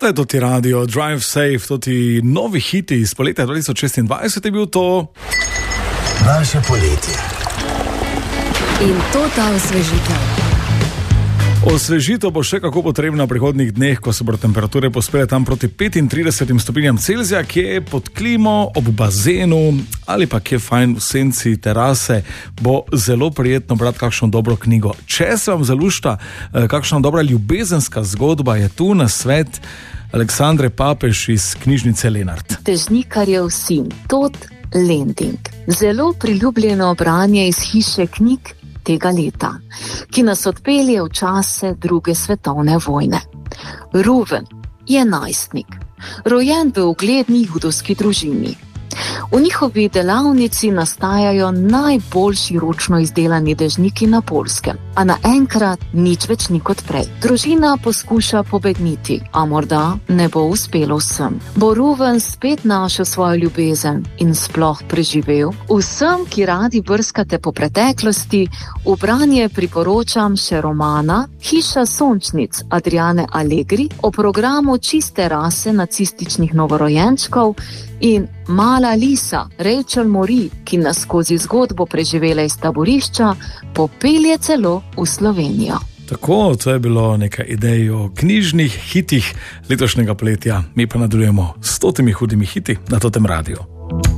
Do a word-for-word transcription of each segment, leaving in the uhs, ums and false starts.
To je to ti radio, Drive Safe, to ti novi hiti iz poletja dva tisoč šestindvajset je bil to. Naše poletje. In to ta osvežitev. Osvežitev bo še kako potrebna v prihodnjih dneh, ko se bodo temperature pospele tam proti petintridesetim stopinjam Celzija, kje je pod klimo, ob bazenu ali pa kje fajn v senci terase, bo zelo prijetno brati kakšno dobro knjigo. Če se vam zalušta kakšna dobra ljubezenska zgodba, je tu na svet Aleksandre Papež iz knjižnice Lenart. Dežnikarjev sin, Todd Lending. Zelo priljubljeno branje iz hiše knjig tega leta, ki nas odpelje v čase druge svetovne vojne. Ruven je najstnik, rojen v ugledni judovski družini. V njihovi delavnici nastajajo najboljši ročno izdelani dežniki na Poljskem, a naenkrat nič več ni kot prej. Družina poskuša pobegniti, a morda ne bo uspelo vsem. Bo Ruven spet našel svojo ljubezen in sploh preživel? Vsem, ki radi brskate po preteklosti, v branje priporočam še romana Hiša sončnic Adriane Allegri o programu čiste rase nacističnih novorojenčkov in Mala Lisa Rachel Mori, ki nas skozi zgodbo preživela iz taborišča, popelje celo v Slovenijo. Tako, to je bilo nekaj idej o knjižnih hitih letošnjega poletja. Mi pa nadaljujemo s stotimi hudimi hiti na totem radiju.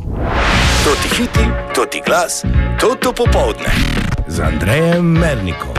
Toti hiti, toti glas, toto popoldne z Andrejem Mernikom.